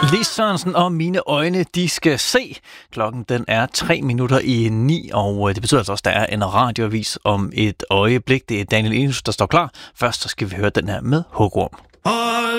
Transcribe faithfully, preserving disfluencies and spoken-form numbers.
Lis Sørensen og Mine øjne, de skal se. Klokken den er tre minutter i ni, og det betyder altså også, at der er en radioavis om et øjeblik. Det er Daniel Enes, der står klar. Først så skal vi høre den her med Hugorm.